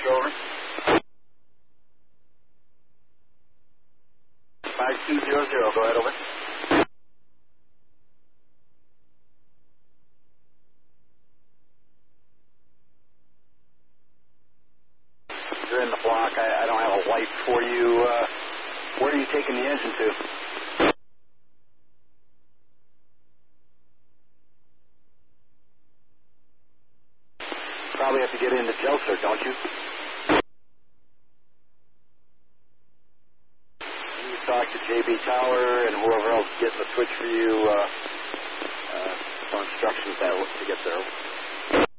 Delta, over. 5200, go ahead, over. You're in the block. I don't have a light for you. Where are you taking the engine to? Probably have to get into Jelser, don't you? You talk to JB Tower and whoever else gets the switch for you. Some instructions to get there.